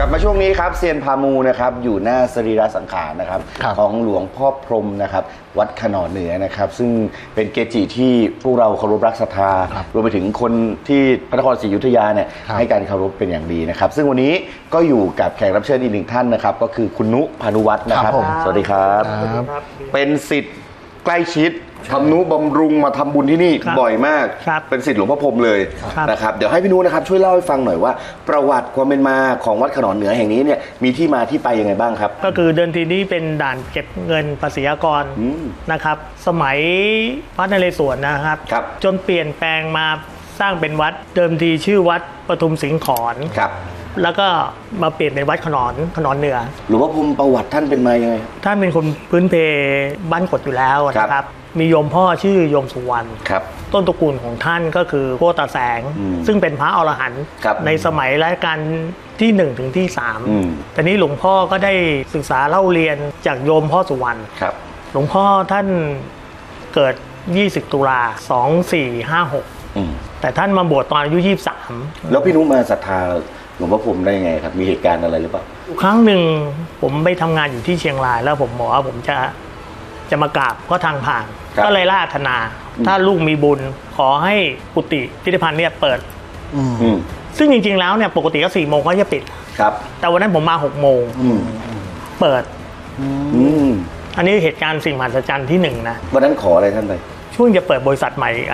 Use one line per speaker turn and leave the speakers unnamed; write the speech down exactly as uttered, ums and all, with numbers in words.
ลับมาช่วงนี้ครับเซียนพามูนะครับอยู่หน้าสรีระสังขารนะครับของหลวงพ่อพรหมนะครับวัดขนอนเหนือนะครับซึ่งเป็นเกจิที่พวกเราเคารพรักศรัทธารวมไปถึงคนที่พระนครศรีอยุธยาเนี่ยให้การเคารพเป็นอย่างดีนะครับซึ่งวันนี้ก็อยู่กับแขกรับเชิญอีกหนึ่งท่านนะครับก็คือคุณนุพานุวัฒน์นะครับสวัสดีครับเป็นศิษย์ใกล้ชิดทำนุบำรุงมาทำบุญที่นี่บ่อยมากเป็นศิษย์หลวงพ่อพรหมเลยนะครับเดี๋ยวให้พี่นุนะครับช่วยเล่าให้ฟังหน่อยว่าประวัติความเป็นมาของวัดขนอนเหนือแห่งนี้เนี่ยมีที่มาที่ไปยังไงบ้างครับ
ก็คือเดินทีนี้เป็นด่านเก็บเงินภาษีอากรนะครับสมัยพระนเรศวรนะครับจนเปลี่ยนแปลงมาสร้างเป็นวัดเดิมทีชื่อวัดปทุมสิงห์ขอนแล้วก็มาเปลี่ยนเป็นวัดขนอนขนอนเหนือ
หลวงพ่อพรหมประวัติท่านเป็นมายังไง
ท่านเป็นคนพื้นเพบ้านกฎอยู่แล้วนะครับมีโยมพ่อชื่อโยมสุวรรณต้นตระกูลของท่านก็คือโคตาแสงซึ่งเป็นพระอรหันต์ในสมัยรัชกาลที่หนึ่งถึงที่สามแต่นี้หลวงพ่อก็ได้ศึกษาเล่าเรียนจากโยมพ่อสุวรรณหลวงพ่อท่านเกิดยี่สิบตุลาสองสี่ห้าหกแต่ท่านมาบวชตอนอายุยี่สิบสาม
แล้วพี่นุมาศรัทธาหลวงพ่อพรหมได้ยังไงครับมีเหตุการณ์อะไรหรือเปล่า
ครั้งหนึ่งผมไปทำงานอยู่ที่เชียงรายแล้วผมบอกว่าผมจะจะมากราบก็ทางผ่านก็เลยราธนาถ้าลูกมีบุญขอให้กุฏิพิพิธภัณฑ์เนี่ยเปิดซึ่งจริงๆแล้วเนี่ยปกติก็สี่โมงก็จะปิด
ครับ
แต่วันนั้นผมมาหกโมงเปิดอันนี้เหตุการณ์สิ่งมหัศจรรย์ที่หนึ่งนะ
วันนั้นขออะไรท่านไป
ช่วงจะเปิดบริษัทใหม่